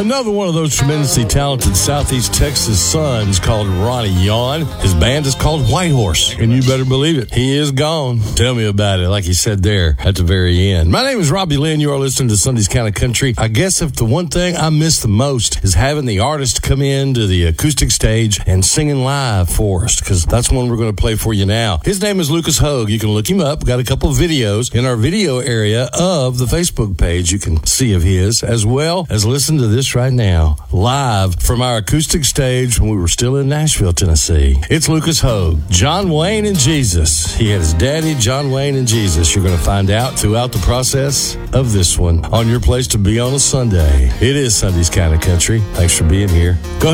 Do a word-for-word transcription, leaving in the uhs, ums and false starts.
Another one of those tremendously talented Southeast Texas sons called Ronnie Yon. His band is called White Horse, and you better believe it, he is gone. Tell me about it, like he said there at the very end. My name is Robbie Lynn. You are listening to Sunday's Kind of Country. I guess if the one thing I miss the most is having the artist come in to the acoustic stage and singing live for us, because that's one we're going to play for you now. His name is Lucas Hogue. You can look him up. We've got a couple of videos in our video area of the Facebook page you can see of his, as well as listen to this right now, live from our acoustic stage when we were still in Nashville, Tennessee. It's Lucas Hogue, John Wayne and Jesus. He had his daddy, John Wayne and Jesus. You're going to find out throughout the process of this one on your place to be on a Sunday. It is Sunday's Kind of Country. Thanks for being here. Go ahead.